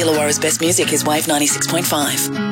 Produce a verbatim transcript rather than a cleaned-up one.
Illawarra's best music is Wave ninety-six point five.